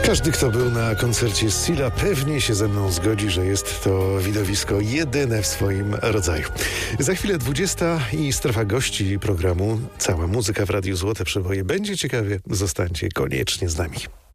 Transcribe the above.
Każdy, kto był na koncercie Sila, pewnie się ze mną zgodzi, że jest to widowisko jedyne w swoim rodzaju. Za chwilę 20 i strefa gości programu Cała muzyka w Radiu Złote Przeboje. Będzie ciekawie, zostańcie koniecznie z nami.